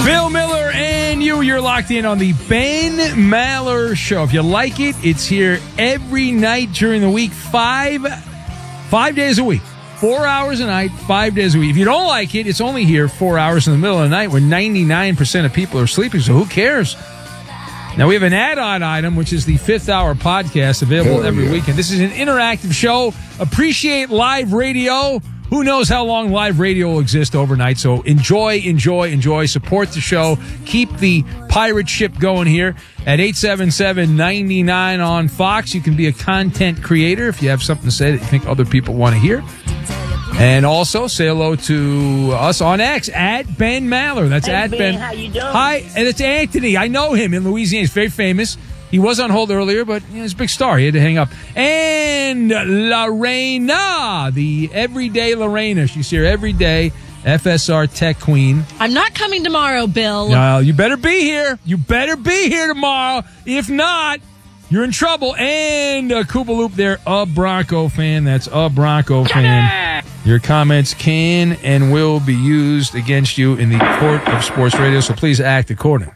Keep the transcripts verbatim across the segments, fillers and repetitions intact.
Bill Miller and you, you're locked in on the Ben Maller Show. If you like it, it's here every night during the week, five, five days a week. Four hours a night, five days a week. If you don't like it, it's only here four hours in the middle of the night when ninety-nine percent of people are sleeping, so who cares? Now, we have an add-on item, which is the fifth hour podcast available oh, every yeah. weekend. This is an interactive show. Appreciate live radio. Who knows how long live radio will exist overnight? So enjoy, enjoy, enjoy. Support the show. Keep the pirate ship going here at eight seven seven, nine nine on Fox. You can be a content creator if you have something to say that you think other people want to hear. And also say hello to us on X at Ben Maller. That's hey, at Ben. Ben. How you doing? Hi, and it's Anthony. I know him in Louisiana. He's very famous. He was on hold earlier, but you know, he's a big star. He had to hang up. And Lorena, the everyday Lorena. She's here every day. F S R Tech Queen. I'm not coming tomorrow, Bill. No, you better be here. You better be here tomorrow. If not, you're in trouble. And uh, Koopa Loop there, a Bronco fan. That's a Bronco fan. Your comments can and will be used against you in the court of sports radio, so please act accordingly.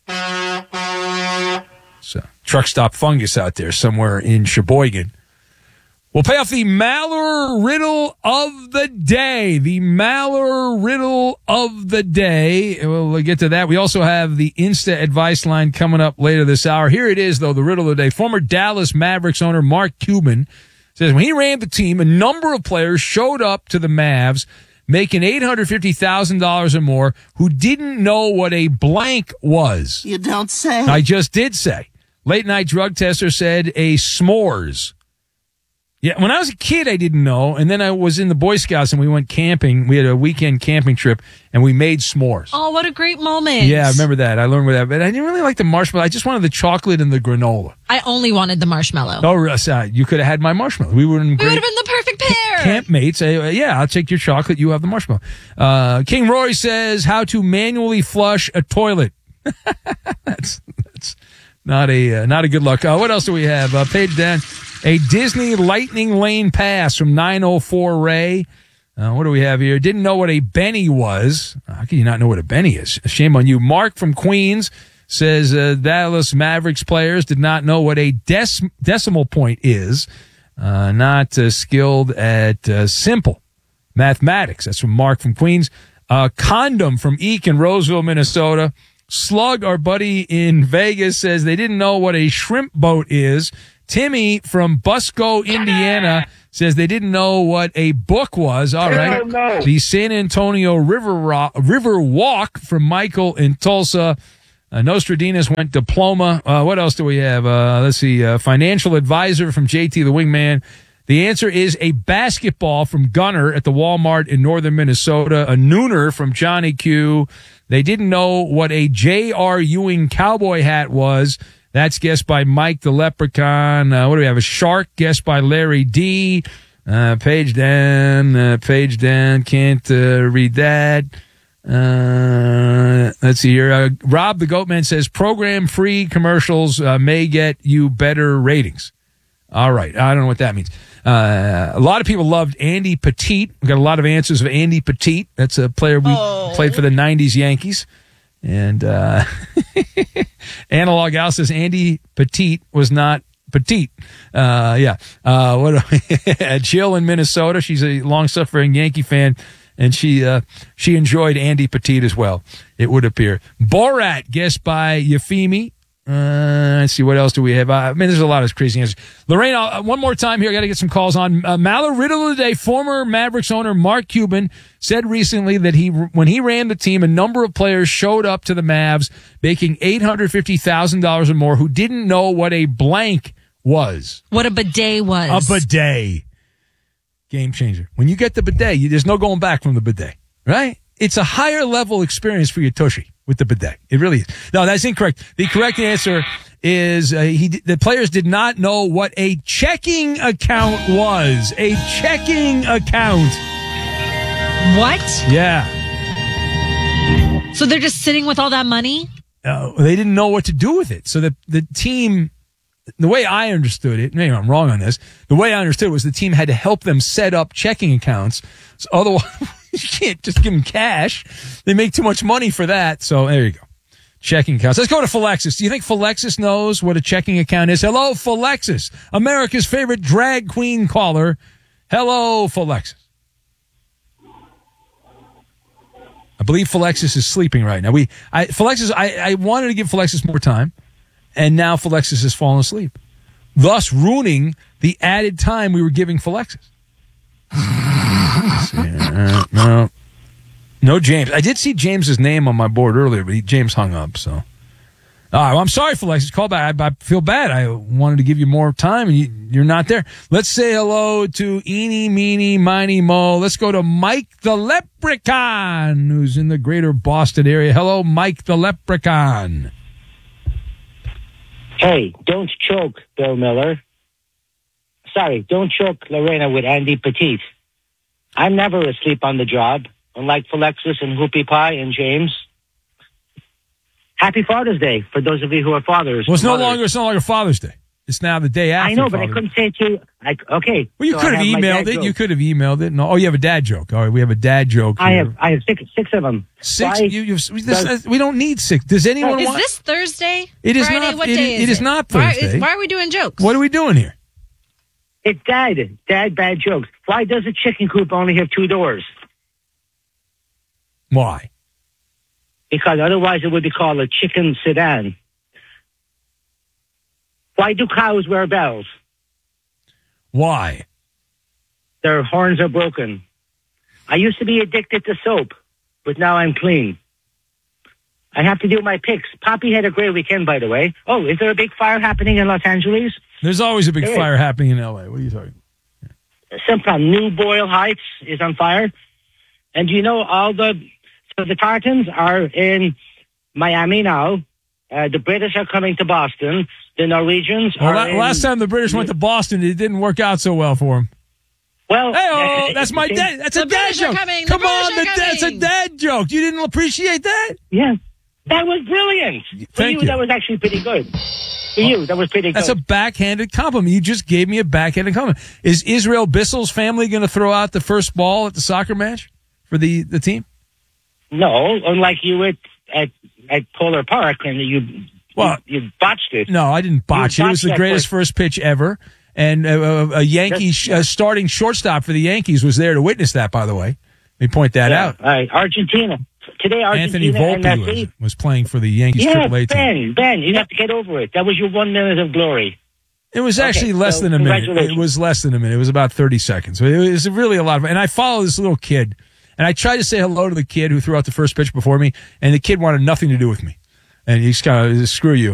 So, truck stop fungus out there somewhere in Sheboygan. We'll pay off the Maller Riddle of the Day. The Maller Riddle of the Day. We'll get to that. We also have the Insta Advice line coming up later this hour. Here it is, though, the Riddle of the Day. Former Dallas Mavericks owner Mark Cuban says when he ran the team, a number of players showed up to the Mavs making eight hundred fifty thousand dollars or more who didn't know what a blank was. You don't say. I just did say. Late night drug tester said a s'mores. Yeah, when I was a kid, I didn't know. And then I was in the Boy Scouts and we went camping. We had a weekend camping trip and we made s'mores. Oh, what a great moment. Yeah, I remember that. I learned with that. But I didn't really like the marshmallow. I just wanted the chocolate and the granola. I only wanted the marshmallow. Oh, sorry. You could have had my marshmallow. We were in We great would have been the perfect pair. campmates. Uh, yeah, I'll take your chocolate. You have the marshmallow. Uh, King Roy says how to manually flush a toilet. that's that's not a uh, not a good luck. Uh, what else do we have? Uh, page down. A Disney Lightning Lane pass from nine oh four Ray. Uh, what do we have here? Didn't know what a Benny was. How can you not know what a Benny is? Shame on you. Mark from Queens says uh, Dallas Mavericks players did not know what a dec- decimal point is. Uh, not uh, skilled at uh, simple mathematics. That's from Mark from Queens. Uh, Condom from Eek in Roseville, Minnesota. Slug, our buddy in Vegas, says they didn't know what a shrimp boat is. Timmy from Busco, Indiana, says they didn't know what a book was. All right. No. The San Antonio River Ro- River Walk from Michael in Tulsa. Uh, Nostradamus went diploma. Uh, what else do we have? Uh, let's see. Uh, financial advisor from J T the Wingman. The answer is a basketball from Gunner at the Walmart in northern Minnesota. A nooner from Johnny Q. They didn't know what a J R. Ewing cowboy hat was. That's guessed by Mike the Leprechaun. Uh, what do we have? A shark guessed by Larry D. Uh, page down, uh, page down. Can't uh, read that. Uh, let's see here. Uh, Rob the Goatman says program-free commercials uh, may get you better ratings. All right. I don't know what that means. Uh, a lot of people loved Andy Pettitte. We got a lot of answers of Andy Pettitte. That's a player we oh. played for the nineties Yankees. And uh, Analog Al says Andy Pettitte was not petite. Uh, yeah. Uh, what? Jill in Minnesota. She's a long-suffering Yankee fan, and she uh, she enjoyed Andy Pettitte as well, it would appear. Borat, guessed by Yefimi. Uh, let's see, what else do we have? Uh, I mean, there's a lot of crazy answers. Lorraine, uh, one more time here. I got to get some calls on. Uh, Maller Riddle of the Day, former Mavericks owner Mark Cuban said recently that he, when he ran the team, a number of players showed up to the Mavs making eight hundred fifty thousand dollars or more who didn't know what a blank was. What a bidet was. A bidet. Game changer. When you get the bidet, you, there's no going back from the bidet, right? It's a higher level experience for your tushy with the bidet. It really is. No, that's incorrect. The correct answer is uh, he. The players did not know what a checking account was. A checking account. What? Yeah. So they're just sitting with all that money? Uh, they didn't know what to do with it. So the the team, the way I understood it, maybe I'm wrong on this, the way I understood it was the team had to help them set up checking accounts. So otherwise, You can't just give them cash. They make too much money for that. So there you go. Checking accounts. Let's go to Philexis. Do you think Philexis knows what a checking account is? Hello, Philexis, America's favorite drag queen caller. Hello, Philexis. I believe Philexis is sleeping right now. We, I, Philexis, I, I wanted to give Philexis more time, and now Philexis has fallen asleep, thus ruining the added time we were giving Philexis. uh, no. No James. I did see James's name on my board earlier, but he, James hung up. So, all right. Well, I'm sorry, Philexis. Call back. I, I feel bad. I wanted to give you more time, and you, you're not there. Let's say hello to Eeny, Meeny, Miny, Mo. Let's go to Mike the Leprechaun, who's in the greater Boston area. Hello, Mike the Leprechaun. Hey, don't choke, Bill Miller. Sorry, don't choke Lorena with Andy Petit. I'm never asleep on the job. Unlike Philexis and Whoopie Pie and James. Happy Father's Day for those of you who are fathers. Well, it's no mothers. longer it's no longer Father's Day. It's now the day after. I know, but Father's I couldn't say it to you. I, okay. Well, you so could have I have emailed it. joke. You could have emailed it. No, oh, you have a dad joke. All right, we have a dad joke. I here. have I have six six of them. Six. Why You, you've, this, does- we don't need six. Does anyone Is want? this Thursday? It is Friday? not- What it day is- is it is not Why, Thursday. is, why are we doing jokes? What are we doing here? It's dad. Dad bad jokes. Why does a chicken coop only have two doors? Why? Because otherwise it would be called a chicken sedan. Why do cows wear bells? Why? Their horns are broken. I used to be addicted to soap, but now I'm clean. I have to do my picks. Poppy had a great weekend, by the way. Oh, is there a big fire happening in Los Angeles? There's always a big There fire is. happening in L A. What are you talking? Some New Boyle Heights is on fire. And you know, all the, so the Tartans are in Miami now. Uh, the British are coming to Boston. The Norwegians Well, are la- in, last time the British went to Boston, it didn't work out so well for them. Well, Hey, oh, uh, that's my they- dad. That's The a dad British are joke. coming. The Come British on, are the, that's a coming. dad joke. You didn't appreciate that? Yeah, that was brilliant. For Thank you, you. that was actually pretty good. For you, that was pretty That's a good. backhanded compliment. You just gave me a backhanded compliment. Is Israel Bissell's family going to throw out the first ball at the soccer match for the, the team? No, unlike you at at, at Polar Park, and you Well, you, you botched it. No, I didn't botch You it. It was the botched that greatest first pitch ever. And uh, a, a Yankee sh- uh, starting shortstop for the Yankees was there to witness that, by the way. Let me point that Yeah. out. All right, Argentina. Today, Anthony Argentina and Volpe was, Messi. was playing for the Yankees Yeah, triple A team. Ben, Ben, you have to get over it. That was your one minute of glory. It was Okay, actually less so than a minute. It congratulations. was less than a minute. It was about thirty seconds. So it was really a lot of And I follow this little kid. And I tried to say hello to the kid who threw out the first pitch before me. And the kid wanted nothing to do with me. And he's kind of, screw you.